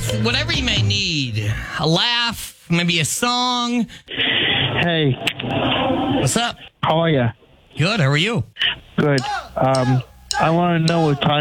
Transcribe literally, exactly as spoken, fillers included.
with whatever you may need. A laugh, maybe a song. Hey, What's up? how are you? Good. How are you? Good. Um, I want to know what time